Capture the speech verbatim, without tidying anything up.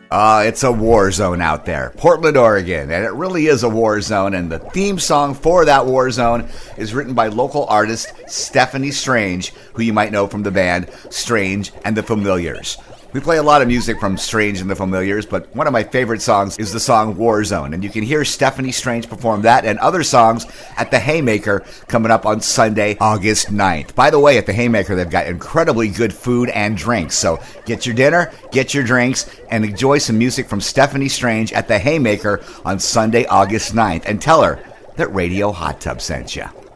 Uh, it's a war zone out there. Portland, Oregon. And it really is a war zone. And the theme song for that war zone is written by local artist Stephanie Strange, who you might know from the band Strange and the Familiars. We play a lot of music from Strange and the Familiars, but one of my favorite songs is the song War Zone. And you can hear Stephanie Strange perform that and other songs at the Haymaker coming up on Sunday, August ninth. By the way, at the Haymaker, they've got incredibly good food and drinks. So get your dinner, get your drinks, and enjoy some music from Stephanie Strange at the Haymaker on Sunday, August ninth. And tell her that Radio Hot Tub sent you.